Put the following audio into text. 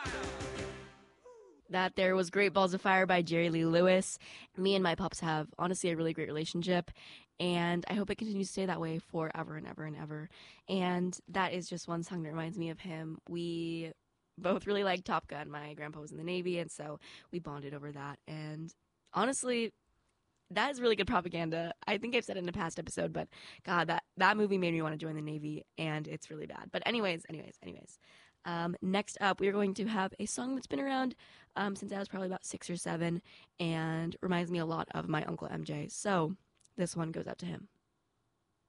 That there was Great Balls of Fire by Jerry Lee Lewis. Me and my pups have honestly a really great relationship, and I hope it continues to stay that way forever and ever and ever. And that is just one song that reminds me of him. We both really like Top Gun. My grandpa was in the Navy, and so we bonded over that. And honestly, that is really good propaganda. I think I've said it in a past episode, but God, that movie made me want to join the Navy, and it's really bad. But anyways. Next up, we are going to have a song that's been around since I was probably about 6 or 7, and reminds me a lot of my Uncle MJ. So this one goes out to him.